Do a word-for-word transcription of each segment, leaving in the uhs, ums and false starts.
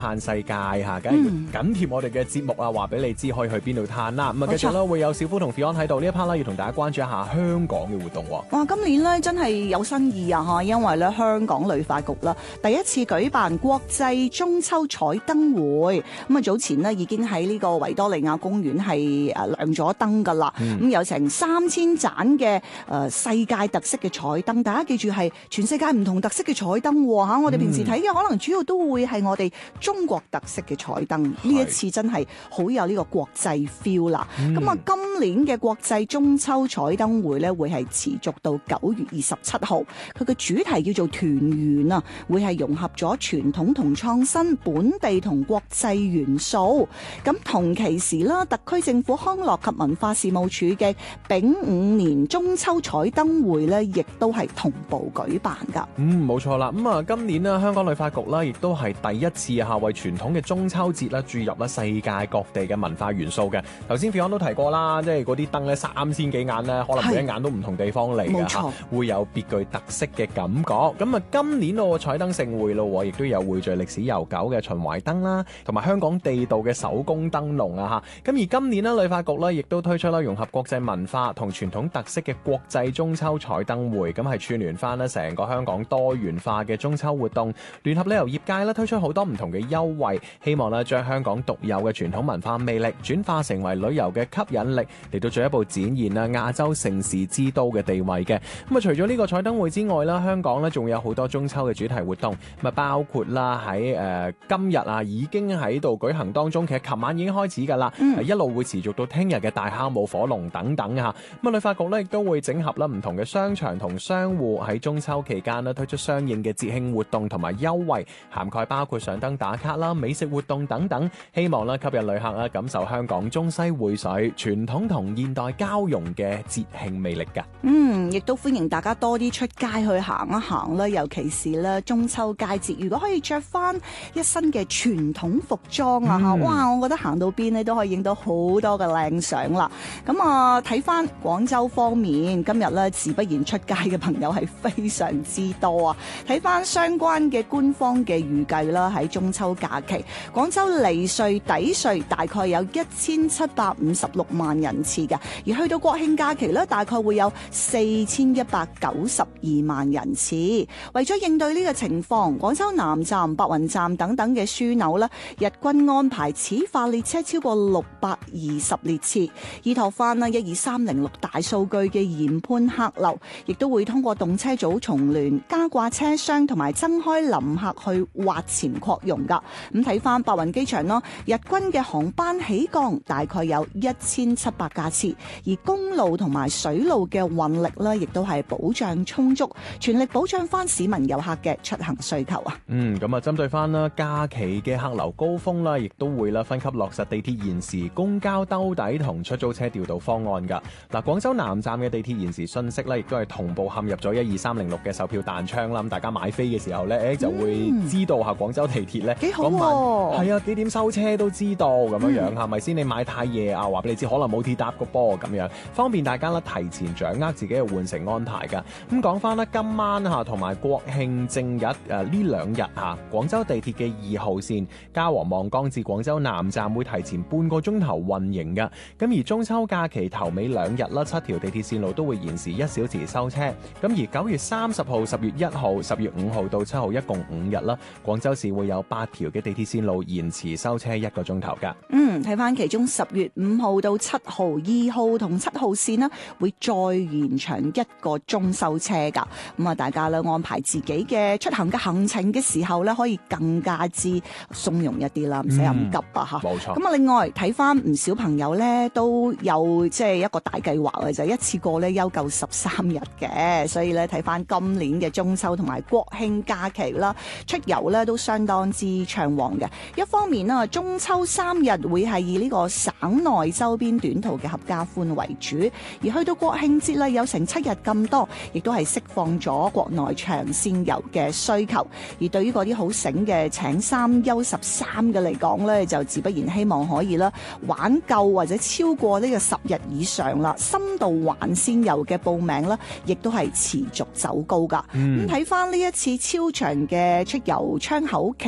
嘆世界嚇，梗係會緊貼我哋嘅節目啊，話俾你知可以去邊度嘆啦。咁啊，繼續啦，會有小夫同 Fion 喺度呢一 part 啦，要同大家關注一下香港嘅活動。 哇，今年咧真係有新意啊嚇，因為咧香港旅發局啦第一次舉辦國際中秋彩燈會。咁啊早前呢已經喺呢個維多利亞公園係誒亮咗燈㗎啦。咁、嗯、有成三千盞嘅誒世界特色嘅彩燈，大家記住係全世界唔同特色嘅彩燈嚇。我哋平時睇嘅可能主要都會係我哋中國特色嘅彩燈，呢一次真係好有呢個國際 feel 啦。咁、嗯、啊，今年嘅國際中秋彩燈會咧，會係持續到九月二十七號。佢嘅主題叫做團圓啊，會係融合咗傳統同創新、本地同國際元素。咁同期時啦，特區政府康樂及文化事務署嘅丙午年中秋彩燈會咧，亦都係同步舉辦噶。 嗯，冇錯啦。咁啊，今年呢，香港旅發局啦，亦都係第一次嚇為傳統嘅中秋節啦注入咗世界各地嘅文化元素嘅。頭先 Fion 都提過啦，即係嗰啲燈咧三千幾眼咧，可能每一眼都唔同地方嚟嘅嚇，會有別具特色嘅感覺。咁啊，今年個彩燈盛會咯，亦都有匯聚歷史悠久嘅秦淮燈啦，同埋香港地道嘅手工燈籠啊嚇。咁而今年呢，旅發局咧亦都推出啦融合國際文化同傳統特色嘅國際中秋彩燈會，咁係串聯翻咧成個香港多元化嘅中秋活動，聯合旅遊業界咧推出好多唔同嘅優惠，希望咧將香港獨有嘅傳統文化魅力轉化成為旅遊嘅吸引力，嚟到進一步展現啦亞洲城市之都嘅地位嘅。咁啊，除咗呢個彩燈會之外啦，香港咧仲有好多中秋嘅主題活動，咁啊包括啦喺誒今日啊已經喺度舉行當中，其實琴晚已經開始㗎啦，嗯、一路會持續到聽日嘅大坑舞火龍等等嚇。咁啊，旅發局咧亦都會整合啦唔同嘅商場同商戶喺中秋期間咧推出相應嘅節慶活動同埋優惠，涵蓋包括上燈打卡啦、美食活動等等，希望咧吸引旅客啦感受香港中西匯水、傳統同現代交融嘅節慶魅力㗎。 嗯，亦都歡迎大家多啲出街去行一行啦，尤其是咧中秋佳節，如果可以着翻一身嘅傳統服裝啊嚇、嗯，哇！我覺得行到邊咧都可以影到好多嘅靚相啦。咁啊，睇翻廣州方面，今日咧自不然出街嘅朋友係非常之多啊。睇翻相關嘅官方嘅預計啦，喺中秋假期，廣州離穗抵穗大概有一千七百五十六萬人次嘅，而去到國慶假期咧，大概會有四千一百九十二萬人次。為咗應對呢個情況，廣州南站、白雲站等等嘅樞紐咧，日均安排此化列車超過六百二十列次，依託翻啦一二三零六大數據嘅研判客流，亦都會通過動車組重聯、加掛車廂同埋增開臨客去挖潛擴容噶。咁睇翻白雲機場咯，日均嘅航班起降大概有一千七百架次，而公路同埋水路嘅運力咧，亦都係保障充足，全力保障翻市民遊客嘅出行需求啊。 嗯，咁啊，針對翻啦假期嘅客流高峰啦，亦都會啦分級落實地鐵延時、公交兜底同出租車調度方案噶。嗱，廣州南站嘅地鐵延時信息咧，亦都係同步陷入咗一二三零六嘅售票彈窗啦。咁大家買飛嘅時候咧，誒就會知道下廣州地鐵咧幾好喎， 係啊，幾點收車都知道咁樣樣，係咪先？你買太夜啊，話俾你知可能冇鐵搭個波咁樣，方便大家啦提前掌握自己嘅換乘安排噶。咁講翻啦，今晚嚇同埋國慶正日誒呢兩日嚇，廣州地鐵嘅二號線嘉禾望崗至廣州南站會提前半個鐘頭運營嘅。咁而中秋假期頭尾兩日啦，七條地鐵線路都會延時一小時收車。咁而九月三十號、十月一號、十月五號到七號一共五日啦，廣州市會有八條嘅地鐵線路延遲收車一個鐘頭噶。 嗯，睇翻其中十月五號到七號、二號同七號線呢，會再延長一個鐘收車噶。咁啊，大家咧安排自己嘅出行嘅行程嘅時候咧，可以更加之鬆容一啲啦，唔使咁急啊吓。冇錯。咁啊，另外睇翻唔少朋友咧都有即係一個大計劃嘅，就係一次過咧休夠十三日嘅，所以咧睇翻今年嘅中秋同埋國慶假期啦，出遊咧都相當之暢旺嘅。一方面啊，中秋三日會係以呢個省內周邊短途嘅合家歡為主，而去到國慶節咧有成七日咁多，亦都係釋放咗國內長線遊嘅需求。而對於嗰啲好醒嘅請三休十三嘅嚟講咧，就自不然希望可以啦玩夠或者超過呢個十日以上啦，深度環線遊嘅報名啦，亦都係持續走高噶。咁睇翻呢一次超長嘅出遊窗口期已經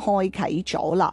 開啟咗啦。